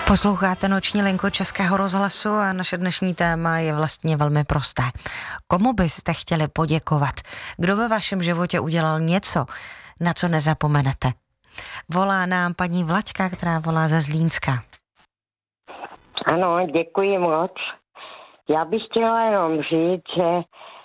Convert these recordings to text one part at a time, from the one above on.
Posloucháte Noční linku Českého rozhlasu a naše dnešní téma je vlastně velmi prosté. Komu byste chtěli poděkovat? Kdo ve vašem životě udělal něco, na co nezapomenete? Volá nám paní Vlaďka, která volá ze Zlínska. Ano, děkuji moc. Já bych chtěla jenom říct, že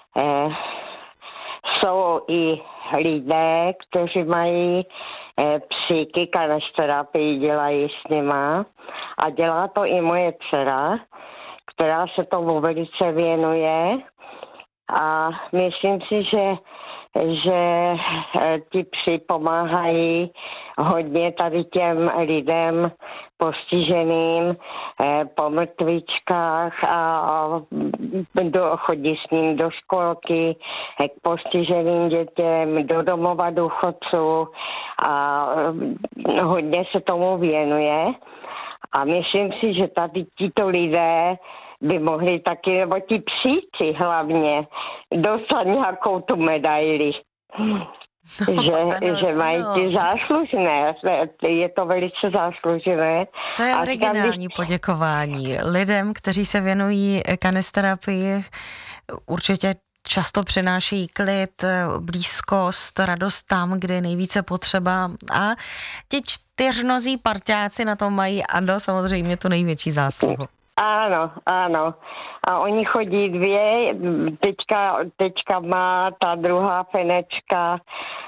jsou i lidé, kteří mají psychiky, kanešterapii, dělají s nima a dělá to i moje dcera, která se tomu velice věnuje a myslím si, že ti psi pomáhají hodně tady těm lidem postiženým po mrtvičkách a chodí s ním do školky k postiženým dětem, do domova důchodců a hodně se tomu věnuje. A myslím si, že tady tito lidé by mohli taky, nebo ti psíci hlavně, dostat nějakou tu medaili. Že mají ty záslužné. Je to velice záslužné. To je originální poděkování. Lidem, kteří se věnují kanesteterapii, určitě často přináší klid, blízkost, radost tam, kde je nejvíce potřeba. A ti čtyřnozí parťáci na tom mají, ano, samozřejmě tu největší zásluhu. Ano, ano. A oni chodí dvě, teďka má ta druhá Fenečka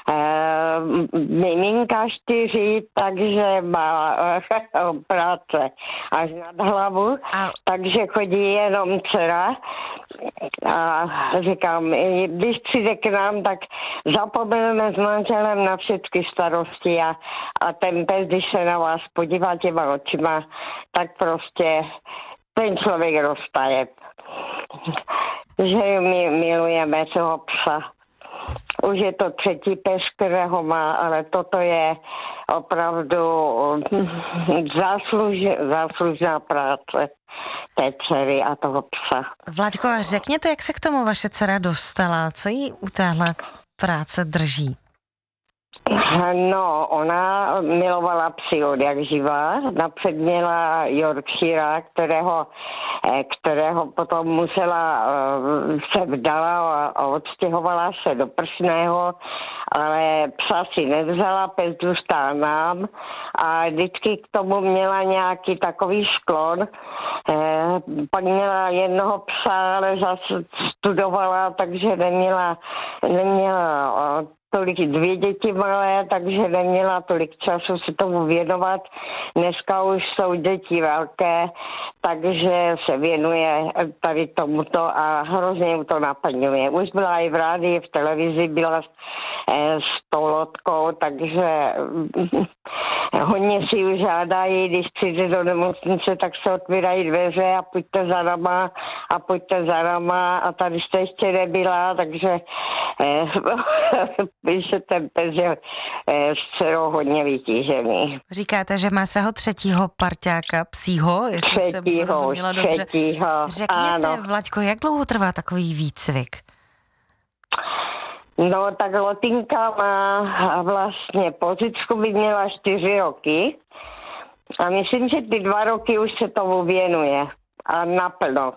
miminka 4, takže má práce až nad hlavu, takže chodí jenom dcera. A říkám, když přijde k nám, tak zapomeneme s manželem na všechny starosti a ten pes, když se na vás podívá těma očima, tak prostě ten člověk roztaje. Že my milujeme toho psa. Už je to 3. pes, kterého má, ale toto je opravdu záslužná práce té dcery a toho psa. Vlaďko, řekněte, jak se k tomu vaše dcera dostala? Co jí u téhle práce drží? No, ona milovala psy od jak živá. Napřed měla Yorkshira, kterého potom musela, se vdala a odstěhovala se do Prsného, ale psa si nevzala, pes zůstal nám a vždycky k tomu měla nějaký takový sklon. Pak měla jednoho psa, ale zase studovala, takže neměla tolik 2 děti malé, takže neměla tolik času se tomu věnovat. Dneska už jsou děti velké, takže se věnuje tady tomuto a hrozně mu to naplňuje. Už byla i v rádiu, v televizi, byla s tou Lotkou, takže hodně si už žádají, když přijde do nemocnice, tak se otvírají dveře a pojďte za náma a tady jste ještě nebyla, takže že ten pes je s dcerou hodně vytížený. Říkáte, že má svého 3. parťáka, psího, jestli jsem rozuměla dobře. Řekněte, ano. Vlaďko, jak dlouho trvá takový výcvik? No, tak Lotinka má vlastně Pozičku by měla 4 roky a myslím, že ty 2 roky už se tomu věnuje a naplno.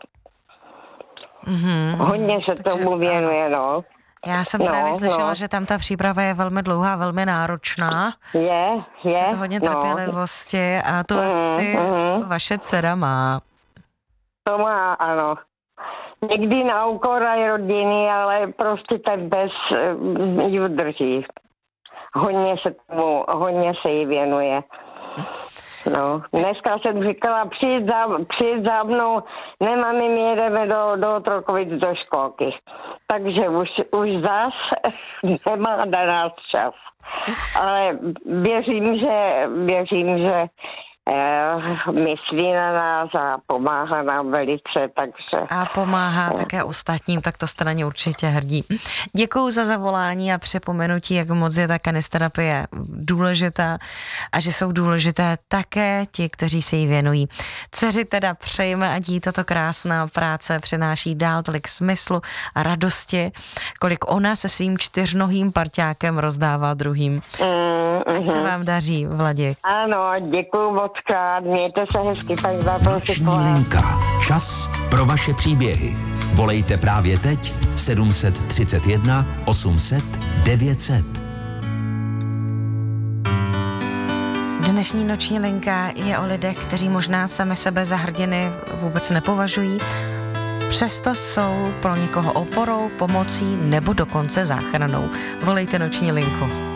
Hodně se tomu věnuje, no. Já jsem právě slyšela, že tam ta příprava je velmi dlouhá, velmi náročná. Je. Chce to hodně trpělivosti a to asi vaše dcera má. To má, ano. Někdy na úkor rodiny, ale prostě ten pes ji udrží. Hodně se jí věnuje. No, dneska jsem říkala, přijít za mnou, mami, my jedeme do Otrokovic do školky. Takže už zas nemá na nás čas. Ale věřím, že myslí na nás a pomáhá nám velice, takže... A pomáhá také ostatním, tak to jste na ně určitě hrdí. Děkuju za zavolání a připomenutí, jak moc je ta kanesteterapie důležitá a že jsou důležité také ti, kteří se jí věnují. Dceři teda přejeme, ať jí tato krásná práce přináší dál tolik smyslu a radosti, kolik ona se svým čtyřnohým parťákem rozdává druhým. Ať se vám daří, Vladik. Ano, děkuju moc krát, mějte se hezky, paní Noční Václavíková. linka. Čas pro vaše příběhy. Volejte právě teď 731 800 900. Dnešní noční linka je o lidech, kteří možná sami sebe za hrdiny vůbec nepovažují, přesto jsou pro někoho oporou, pomocí nebo dokonce záchranou. Volejte noční linku.